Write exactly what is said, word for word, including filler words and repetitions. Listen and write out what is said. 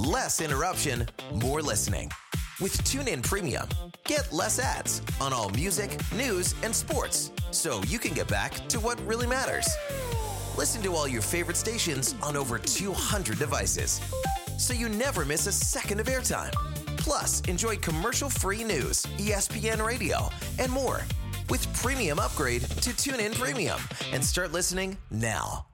Less interruption, more listening. With TuneIn Premium, get less ads on all music, news, and sports, so you can get back to what really matters. Listen to all your favorite stations on over two hundred devices, so you never miss a second of airtime. Plus, enjoy commercial-free news, E S P N Radio, and more. With Premium upgrade to TuneIn Premium and start listening now.